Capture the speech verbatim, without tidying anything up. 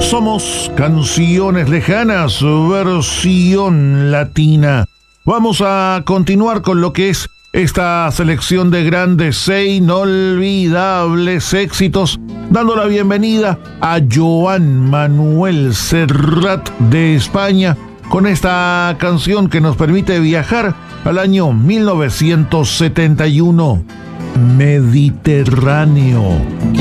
Somos Canciones Lejanas, versión latina. Vamos a continuar con lo que es esta selección de grandes e inolvidables éxitos, dando la bienvenida a Joan Manuel Serrat de España, con esta canción que nos permite viajar al año mil novecientos setenta y uno, Mediterráneo.